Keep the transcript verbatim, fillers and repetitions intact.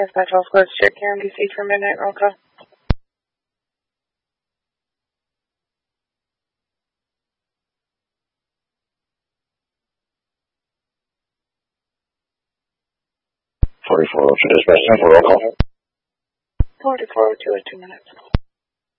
Dispatch Health Coast, check here in D C for midnight roll call. forty-four oh two Dispatch, ten four roll call. forty-four oh two at two minutes.